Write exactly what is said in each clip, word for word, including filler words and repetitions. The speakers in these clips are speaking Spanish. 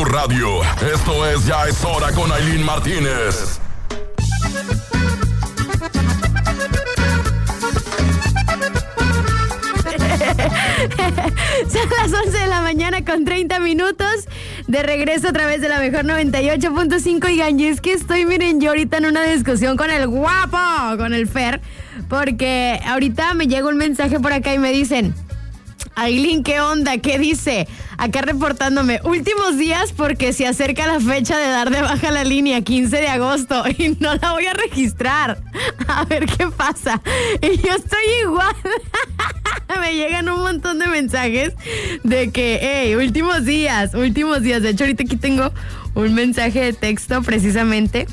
tu radio. Esto es Ya es Hora con Ailín Martínez. Son las once de la mañana con treinta minutos. De regreso a través de la mejor noventa y ocho punto cinco. Y es que estoy, miren, yo ahorita en una discusión con el guapo, con el Fer, porque ahorita me llega un mensaje por acá y me dicen: Ailín, ¿qué onda? ¿Qué dice? Acá reportándome, últimos días porque se acerca la fecha de dar de baja la línea, quince de agosto, y no la voy a registrar. A ver qué pasa. Y yo estoy igual. Me llegan un montón de mensajes de que, hey, últimos días, últimos días. De hecho, ahorita aquí tengo un mensaje de texto precisamente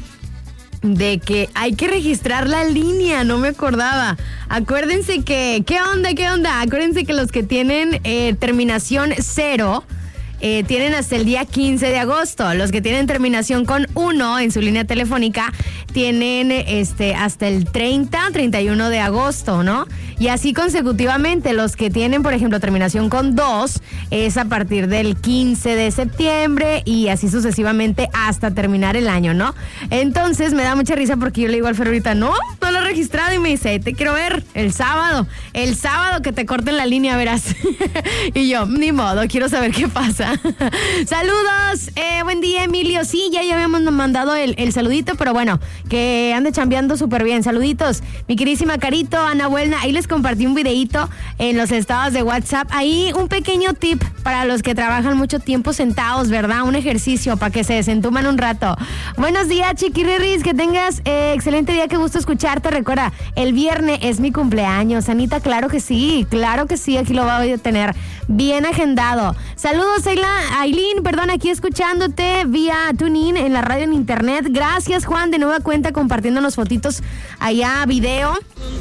de que hay que registrar la línea, no me acordaba. Acuérdense que, ¿qué onda, qué onda? Acuérdense que los que tienen eh, terminación cero eh, tienen hasta el día quince de agosto. Los que tienen terminación con uno en su línea telefónica tienen este hasta el treinta, treinta y uno de agosto, ¿no? Y así consecutivamente. Los que tienen, por ejemplo, terminación con dos es a partir del quince de septiembre y así sucesivamente hasta terminar el año, ¿no? Entonces me da mucha risa porque yo le digo al Fer ahorita, no, no lo he registrado, y me dice, te quiero ver el sábado, el sábado que te corten la línea, verás. Y yo, ni modo, quiero saber qué pasa. Saludos, eh, buen día, Emilio. Sí, ya, ya habíamos mandado el, el saludito, pero bueno, que ande chambeando súper bien. Saluditos, mi queridísima Carito, Ana Buelna. Ahí les compartí un videíto en los estados de WhatsApp. Ahí un pequeño tip para los que trabajan mucho tiempo sentados, ¿verdad? Un ejercicio para que se desentuman un rato. Buenos días, chiquirris, que tengas eh, excelente día, qué gusto escucharte. Recuerda, el viernes es mi cumpleaños. Anita, claro que sí, claro que sí, aquí lo voy a tener bien agendado. Saludos, Ailín, perdón, aquí escuchándote vía TuneIn en la radio en internet. Gracias, Juan, de nueva cuenta compartiéndonos fotitos allá, video,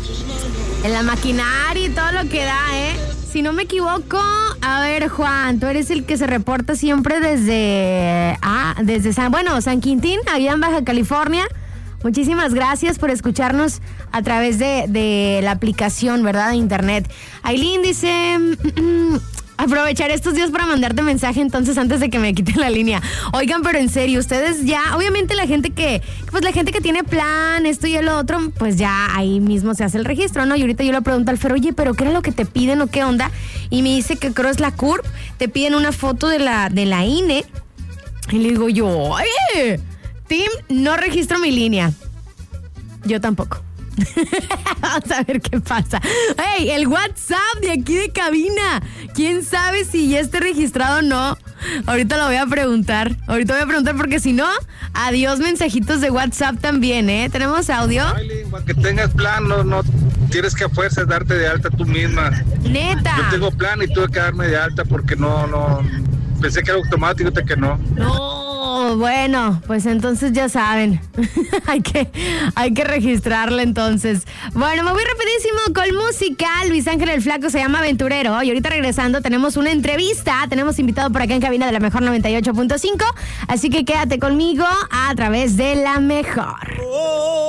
en la maquinaria y todo lo que da, ¿eh? Si no me equivoco, a ver, Juan, tú eres el que se reporta siempre desde, ah, desde San, bueno, San Quintín, allá en Baja California. Muchísimas gracias por escucharnos a través de, de la aplicación, ¿verdad? De internet. Ailín dice... aprovechar estos días para mandarte mensaje entonces antes de que me quiten la línea. Oigan, pero en serio, ustedes ya, obviamente la gente que, pues la gente que tiene plan, esto y el otro, pues ya ahí mismo se hace el registro, ¿no? Y ahorita yo le pregunto al Fer, oye, ¿pero qué era lo que te piden o qué onda? Y me dice que creo es la C U R P, te piden una foto de la, de la I N E. Y le digo yo, oye, Tim, no registro mi línea. Yo tampoco. Vamos a ver qué pasa. Hey, el WhatsApp de aquí de cabina, quién sabe si ya esté registrado o no. Ahorita lo voy a preguntar. Ahorita voy a preguntar porque si no, adiós mensajitos de WhatsApp también, ¿eh? ¿Tenemos audio? Ay, para que tengas plan, no, no tienes que a fuerzas darte de alta tú misma. Neta. Yo tengo plan y tuve que darme de alta porque no, no, pensé que era automático, que no. No. Bueno, pues entonces ya saben. hay que hay que registrarla entonces. Bueno, me voy rapidísimo con música. Luis Ángel el Flaco se llama Aventurero. Y ahorita regresando tenemos una entrevista. Tenemos invitado por acá en cabina de la mejor noventa y ocho punto cinco. Así que quédate conmigo a través de la mejor.